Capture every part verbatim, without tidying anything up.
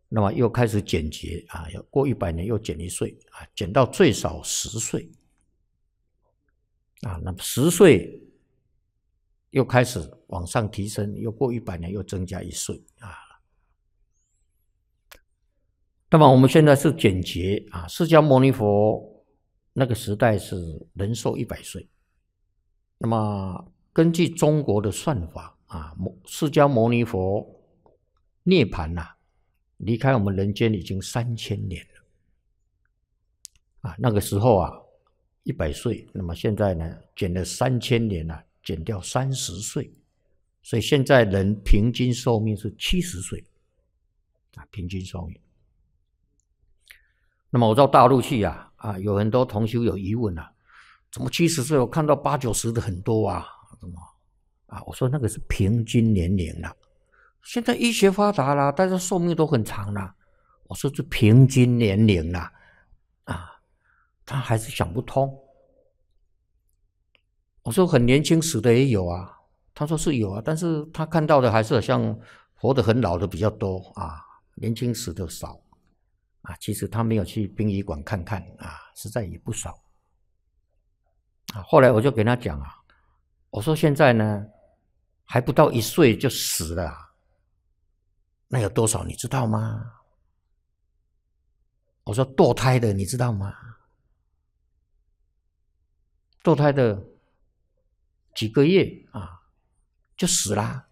那么又开始减节啊，要过一百年又减一岁啊，减到最少十岁啊，那么十岁又开始往上提升，又过一百年又增加一岁啊。那么我们现在是减节啊，释迦牟尼佛那个时代是人寿一百岁，那么根据中国的算法啊，释迦牟尼佛涅槃呐、啊，离开我们人间已经三千年了啊，那个时候啊一百岁，那么现在呢减了三千年啊，减掉三十岁，所以现在人平均寿命是七十岁啊，平均寿命。那么我到大陆去啊，啊，有很多同修有疑问啊，怎么七十岁我看到八九十的很多啊？怎么啊？我说那个是平均年龄啦，现在医学发达啦，大家寿命都很长啦。我说是平均年龄啦，啊，他还是想不通。我说很年轻死的也有啊，他说是有啊，但是他看到的还是好像活得很老的比较多啊，年轻死的少。啊，其实他没有去殡仪馆看看啊，实在也不少。啊，后来我就跟他讲啊，我说现在呢，还不到一岁就死了、啊，那有多少你知道吗？我说堕胎的你知道吗？堕胎的几个月啊就死了。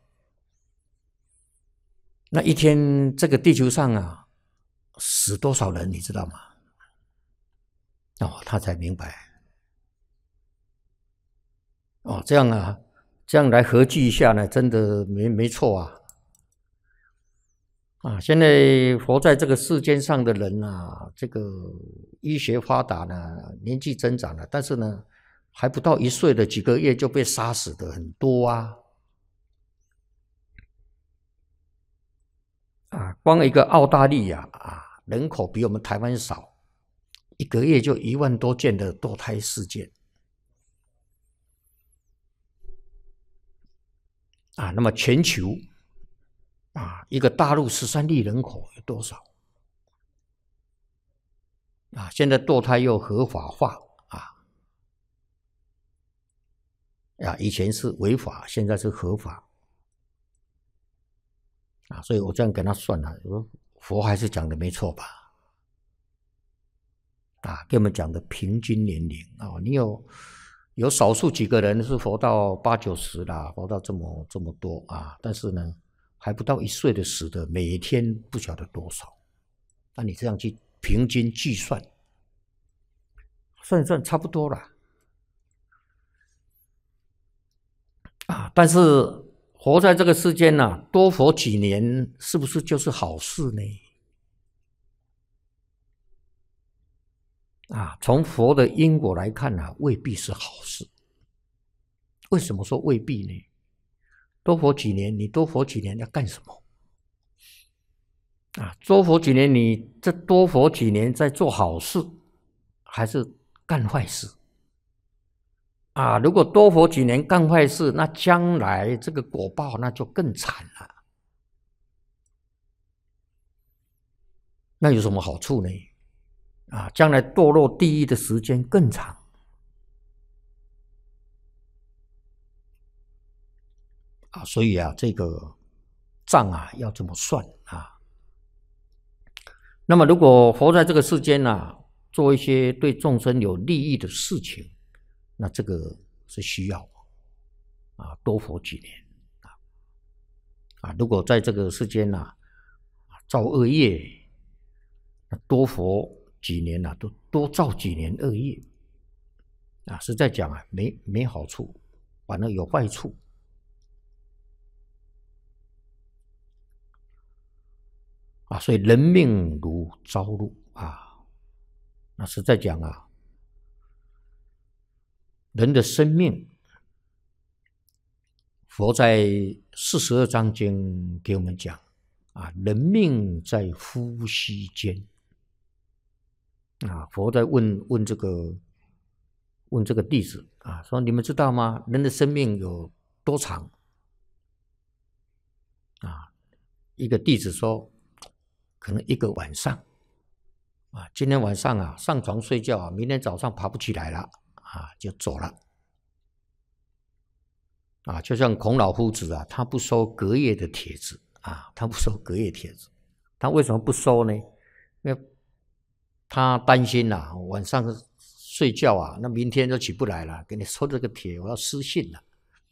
那一天这个地球上啊。死多少人你知道吗？哦，他才明白。哦，这样啊，这样来合计一下呢，真的没没错啊。啊，现在活在这个世间上的人啊，这个医学发达呢，年纪增长了，但是呢，还不到一岁的几个月就被杀死的很多啊。啊，光一个澳大利亚啊。人口比我们台湾少，一个月就一万多件的堕胎事件啊。那么全球啊，一个大陆十三亿人口有多少啊？现在堕胎又合法化啊，啊，以前是违法，现在是合法啊。所以我这样跟他算了，我说佛还是讲的没错吧？啊，给我们讲的平均年龄啊、哦，你有有少数几个人是活到八九十啦，活到这么这么多啊，但是呢，还不到一岁的死的，每天不晓得多少。那你这样去平均计算，算一算差不多了啊。但是活在这个世间呢、啊，多活几年，是不是就是好事呢？啊，从佛的因果来看啊，未必是好事。为什么说未必呢？多活几年，你多活几年要干什么？啊，多活几年，你这多活几年在做好事，还是干坏事？啊，如果多活几年干坏事，那将来这个果报那就更惨了。那有什么好处呢？啊，将来堕落地狱的时间更长。啊，所以啊，这个账啊要这么算啊。那么，如果活在这个世间啊，做一些对众生有利益的事情，那这个是需要啊，多活几年啊。啊，如果在这个世间啊，造恶业，那多活几年啊，都多造几年恶业啊，实在讲啊，没没好处，反而有坏处。啊，所以人命如朝露啊，那实在讲啊，人的生命，佛在四十二章经给我们讲啊，人命在呼吸间啊。佛在问问这个问这个弟子啊，说你们知道吗？人的生命有多长？啊，一个弟子说。 可能一个晚上啊，今天晚上啊上床睡觉啊，明天早上爬不起来了啊，就走了啊。就像孔老夫子啊，他不收隔夜的帖子啊，他不收隔夜帖子，他为什么不收呢？因为他担心啊，晚上睡觉啊，那明天就起不来了，给你收这个帖，我要失信了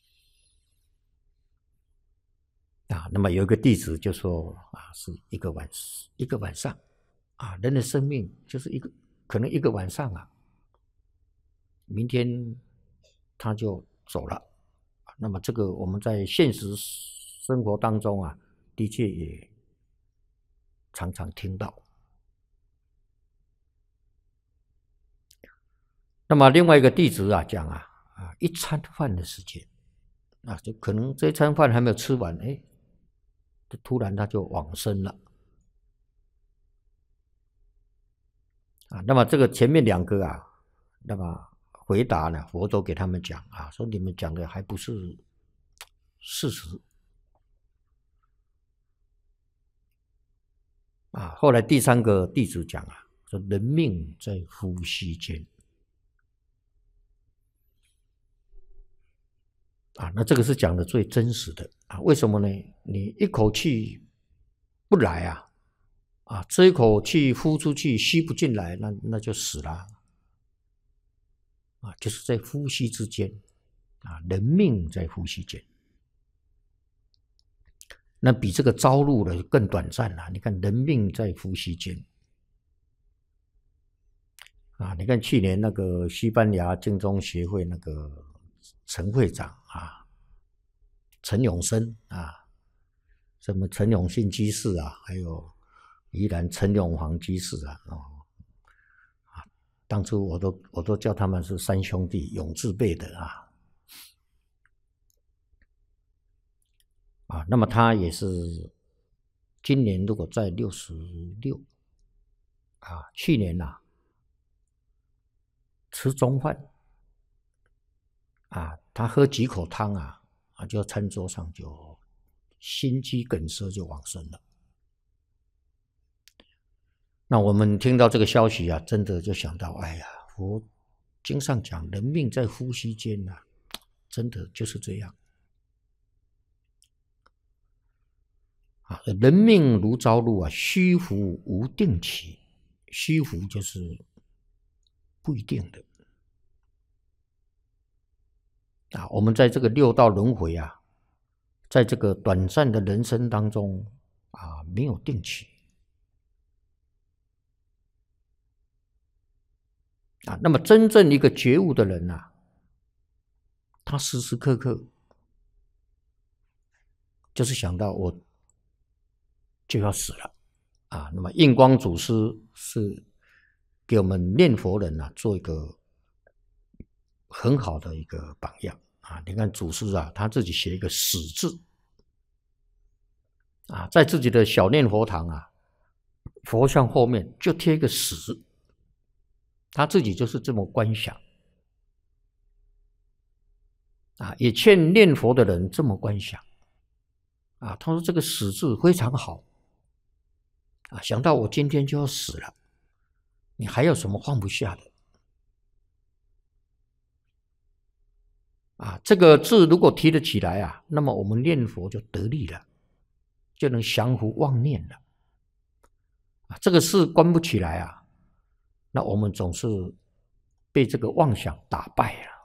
啊。那么有一个弟子就说啊，是一个晚一个晚上啊，人的生命就是一个可能一个晚上啊，明天他就走了。那么这个我们在现实生活当中啊，的确也常常听到。那么另外一个弟子啊讲啊啊，一餐饭的时间啊，就可能这一餐饭还没有吃完，哎，突然他就往生了啊。那么这个前面两个啊，那么回答呢，佛都给他们讲啊，说你们讲的还不是事实啊。后来第三个弟子讲啊，说人命在呼吸间啊，那这个是讲的最真实的啊。为什么呢？你一口气不来啊，啊，这一口气呼出去吸不进来，那那就死了啊，就是在呼吸之间啊，人命在呼吸间。那比这个朝露的更短暂了、啊。你看，人命在呼吸间啊！你看去年那个西班牙净宗协会那个陈会长啊，陈永生啊，什么陈永信居士啊，还有宜兰陈永煌居士啊，哦啊，当初我都我都叫他们是三兄弟，永字辈的啊。啊，那么他也是今年如果在六十六啊，去年呐、啊、吃中饭啊，他喝几口汤啊啊，就餐桌上就心肌梗塞就往生了。那我们听到这个消息啊，真的就想到，哎呀，佛经上讲人命在呼吸间啊，真的就是这样。啊，人命如朝露啊，虚浮无定期。虚浮就是不一定的啊。我们在这个六道轮回啊，在这个短暂的人生当中啊，没有定期啊。那么真正一个觉悟的人啊，他时时刻刻就是想到我就要死了啊。那么印光祖师是给我们念佛人啊做一个很好的一个榜样啊。你看祖师啊，他自己写一个死字啊，在自己的小念佛堂啊，佛像后面就贴一个死，他自己就是这么观想啊，也劝念佛的人这么观想啊。他说这个死字非常好啊，想到我今天就要死了，你还有什么放不下的啊？这个字如果提得起来啊，那么我们念佛就得力了，就能降伏妄念了啊。这个事关不起来啊，那我们总是被这个妄想打败了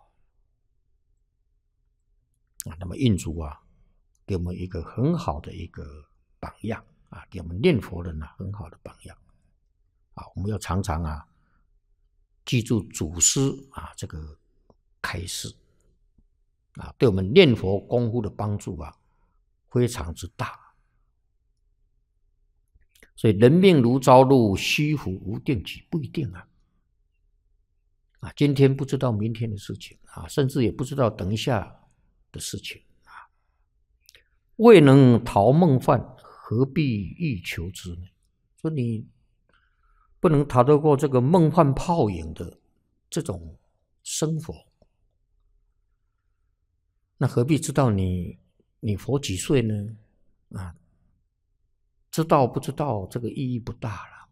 啊。那么印祖啊，给我们一个很好的一个榜样啊，给我们念佛人啊很好的榜样啊。我们要常常啊记住祖师啊这个开示啊，对我们念佛功夫的帮助啊非常之大。所以人命如朝露，虚浮无定期，不一定啊。啊，今天不知道明天的事情啊，甚至也不知道等一下的事情啊。未能逃梦幻，何必欲求之呢？说你不能逃得过这个梦幻泡影的这种生活，那何必知道你你佛几岁呢？啊， 知道不知道这个意义不大了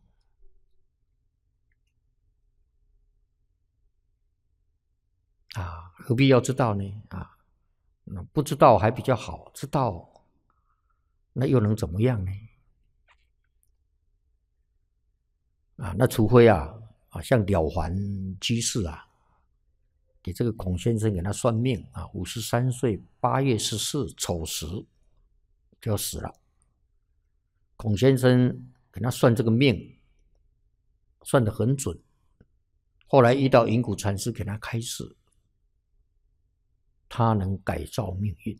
啊，何必要知道呢？啊，那不知道还比较好，知道那又能怎么样呢？啊，那除非啊啊，像了凡居士啊，给这个孔先生给他算命啊，五十三岁八月十四丑时就要死了。孔先生给他算这个命，算得很准。后来遇到云谷禅师给他开示，他能改造命运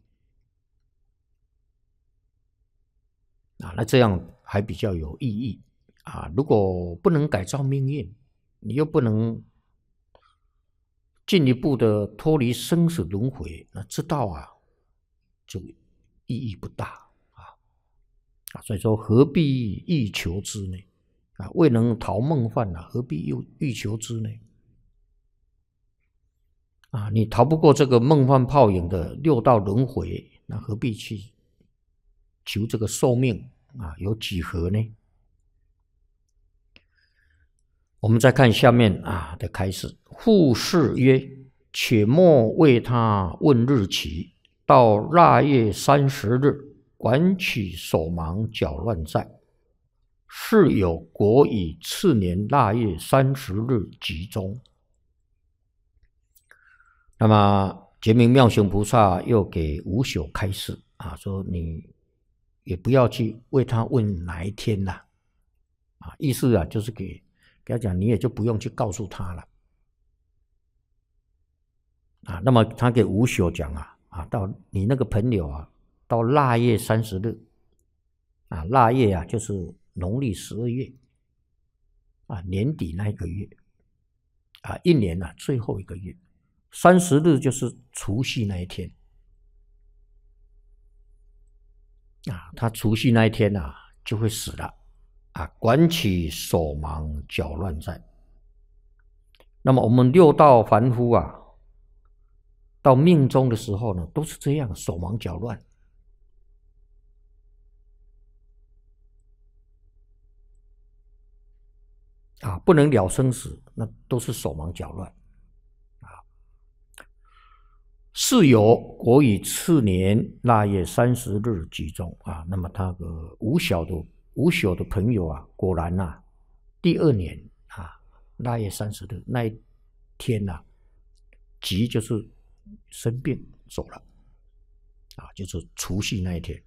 啊，那这样还比较有意义啊。如果不能改造命运，你又不能进一步的脱离生死轮回，那知道啊，就意义不大啊。啊，所以说何必欲求之呢？啊，未能逃梦幻啊，何必又欲求之呢？啊，你逃不过这个梦幻泡影的六道轮回，那何必去求这个寿命啊？有几何呢？我们再看下面啊的开示，复示曰：且莫为他问日期，到腊月三十日，管取手忙脚乱在。是有国以次年腊月三十日集中。那么觉明妙行菩萨又给无朽开示啊，说你也不要去为他问哪一天了啊，意思啊就是给给他讲，你也就不用去告诉他了啊。那么他给无朽讲啊啊，到你那个朋友啊，到腊月三十日啊，腊月啊就是农历十二月啊，年底那一个月啊，一年啊最后一个月。三十日就是除夕那一天啊，他除夕那一天啊就会死了啊，管起手忙脚乱在。那么我们六道凡夫啊，到命中的时候呢，都是这样，手忙脚乱啊，不能了生死，那都是手忙脚乱。是有国以次年腊月三十日集中啊，那么他个无晓的无朽的朋友啊，果然呐、啊，第二年啊腊月三十日那一天呐、啊，吉就是生病走了啊，就是除夕那一天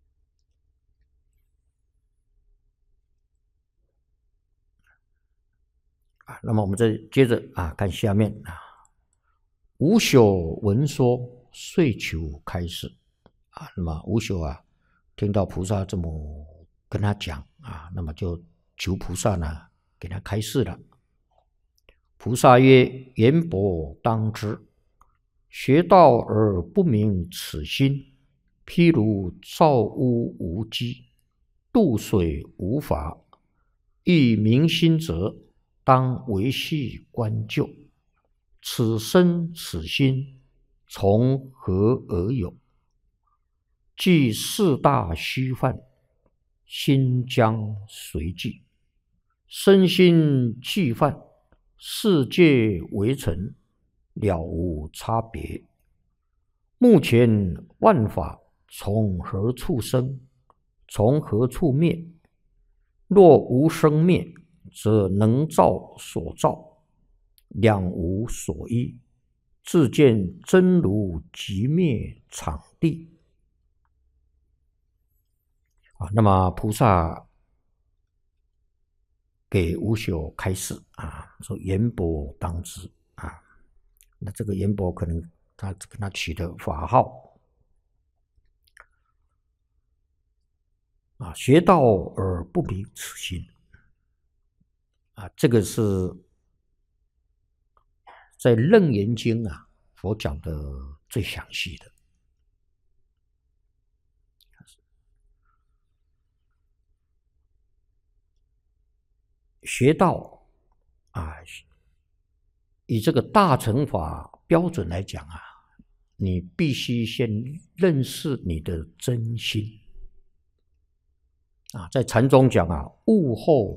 啊。那么我们再接着啊看下面啊。无朽闻说，遂求开示啊。那么无朽啊，听到菩萨这么跟他讲啊，那么就求菩萨呢给他开示了。菩萨曰：言伯当知，学道而不明此心，譬如造屋无基，渡水无法，欲明心者，当维系观究。此身此心从何而有？即四大虚幻，心将随寂。身心俱幻，世界为尘，了无差别。目前万法从何处生？从何处灭？若无生灭，则能造所造，两无所依，自见真如即灭场地啊。那么菩萨给无朽开示啊，说言伯当知啊。那这个言伯可能他跟他取的法号啊，学道而不明此心啊，这个是在《楞严经》啊，佛讲的最详细的。学道啊，以这个大乘法标准来讲啊，你必须先认识你的真心啊，在禅宗讲啊，悟后